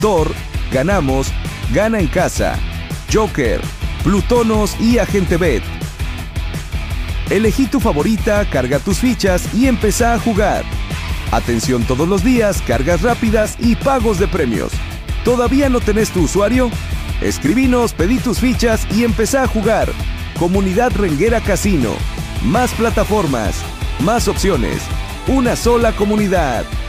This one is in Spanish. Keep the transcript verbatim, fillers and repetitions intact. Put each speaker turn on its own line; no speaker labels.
Thor, Ganamos, Gana en Casa, Joker, Plutonos y Agente Bet. Elegí tu favorita, carga tus fichas y empezá a jugar. Atención todos los días, cargas rápidas y pagos de premios. ¿Todavía no tenés tu usuario? Escribinos, pedí tus fichas y empezá a jugar. Comunidad Renguera Casino. Más plataformas, más opciones, una sola comunidad.